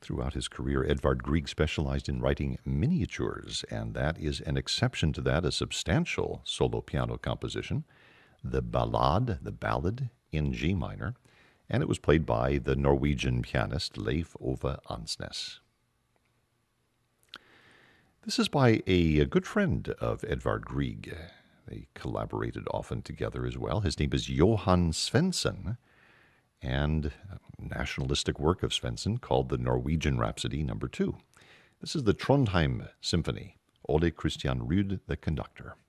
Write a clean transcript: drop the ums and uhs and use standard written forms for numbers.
Throughout his career, Edvard Grieg specialized in writing miniatures, and that is an exception to that, a substantial solo piano composition, the ballad in G minor, and it was played by the Norwegian pianist Leif Ove Ansnes. This is by a good friend of Edvard Grieg. They collaborated often together as well. His name is Johan Svensson, and a nationalistic work of Svensson called the Norwegian Rhapsody No. 2. This is the Trondheim Symphony, Ole Christian Ruud, the conductor.